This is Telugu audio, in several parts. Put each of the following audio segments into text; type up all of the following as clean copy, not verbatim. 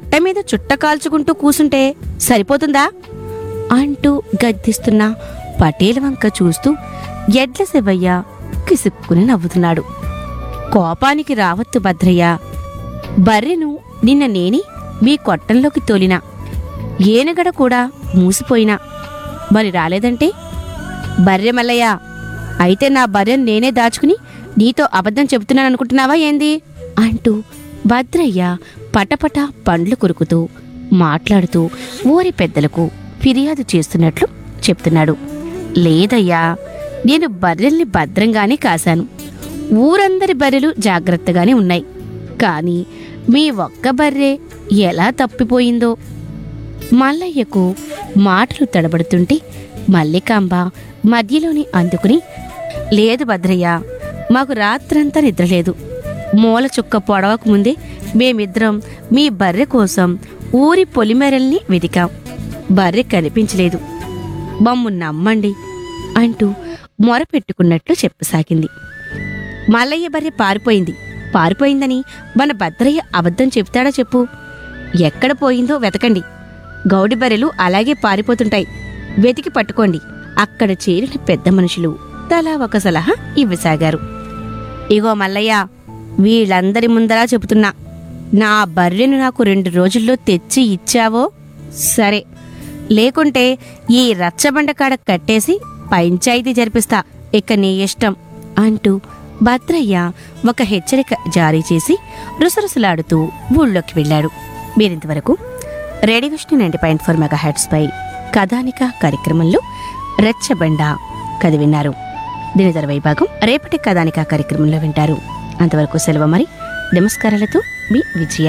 కట్ట మీద చుట్ట కాల్చుకుంటూ కూసుంటే సరిపోతుందా అంటూ గద్దిస్తున్న పటేల్ వంక చూస్తూ ఎడ్ల శివయ్య కిసుక్కుని నవ్వుతున్నాడు. కోపానికి రావత్తు భద్రయ్య. బర్రెను నిన్న నేని మీ కొట్టంలోకి తోలినా, ఏనుగడ కూడా మూసిపోయినా, మరి రాలేదంటే? బర్రె మల్లయ్య, అయితే నా బర్రెను నేనే దాచుకుని నీతో అబద్ధం చెబుతున్నాననుకుంటున్నావా ఏంది అంటూ భద్రయ్య పటపట పండ్లు కొరుకుతూ మాట్లాడుతూ ఊరి పెద్దలకు ఫిర్యాదు చేస్తున్నట్లు చెప్తున్నాడు. లేదయ్యా, నేను బర్రెల్ని భద్రంగానే కాశాను. ఊరందరి బర్రెలు జాగ్రత్తగానే ఉన్నాయి. కాని మీ ఒక్క బర్రె ఎలా తప్పిపోయిందో. మల్లయ్యకు మాటలు తడబడుతుంటే మల్లికాంబ మధ్యలోని అందుకుని, లేదు భద్రయ్య, మాకు రాత్రంతా నిద్రలేదు. మూల చుక్క పొడవకు ముందే మేమిద్దరం మీ బర్రె కోసం ఊరి పొలిమేరల్ని వెతికాం. బర్రె కనిపించలేదు. మమ్ము నమ్మండి అంటూ మొరపెట్టుకున్నట్లు చెప్పసాగింది. మల్లయ్య బర్రె పారిపోయిందని మన భద్రయ్య అబద్ధం చెప్తాడా చెప్పు? ఎక్కడ పోయిందో వెతకండి. గౌడి బర్రెలు అలాగే పారిపోతుంటాయి, వెతికి పట్టుకోండి. అక్కడ చేరిన పెద్ద మనుషులు తలా ఒక సలహా ఇవ్వసాగారు. ఇగో మల్లయ్య, వీళ్ళందరి ముందరా చెబుతున్నా, నా బర్రెను నాకు 2 రోజుల్లో తెచ్చి ఇచ్చావో సరే, లేకుంటే ఈ రచ్చబండ కాడ కట్టేసి పంచాయితీ జరిపిస్తా. ఇక నీ ఇష్టం అంటూ భద్రయ్య ఒక హెచ్చరిక జారీ చేసి రుసరుసలాడుతూ ఊళ్ళోకి వెళ్ళాడు. మీరింతవరకు రేడియో విష్ణు 90.4 మెగాహెర్ట్జ్ పై కథానిక కార్యక్రమంలో రచ్చబండ కథ విన్నారు. దీని తర్వాయి భాగం రేపటి కథానిక కార్యక్రమంలో వింటారు. అంతవరకు సెలవు. మరి నమస్కారాలతో మీ విజయ.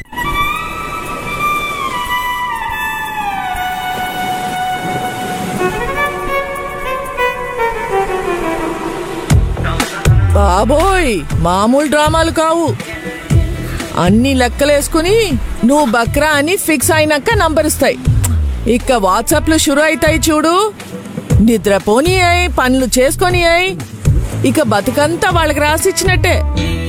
బాబోయ్, మామూలు డ్రామాలు కావు. అన్ని లెక్కలేసుకుని నువ్వు బక్రా అని ఫిక్స్ అయినాక నంబర్ ఇస్తాయి. ఇక వాట్సాప్లు షురు అవుతాయి చూడు. నిద్రపోని అయి, పనులు చేసుకొని అయి, ఇక బతుకంతా వాళ్ళకి రాసిచ్చినట్టే.